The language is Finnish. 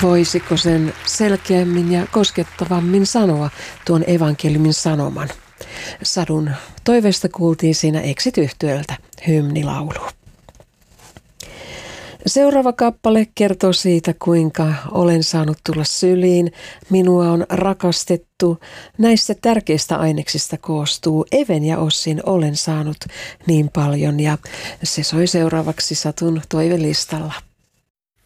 Voisiko sen selkeämmin ja koskettavammin sanoa tuon evankeliumin sanoman? Sadun toiveesta kuultiin siinä Exit-yhtyöltä hymnilaulu. Seuraava kappale kertoo siitä, kuinka olen saanut tulla syliin, minua on rakastettu. Näistä tärkeistä aineksista koostuu Even ja Ossin olen saanut niin paljon ja se soi seuraavaksi Satun toivelistalla.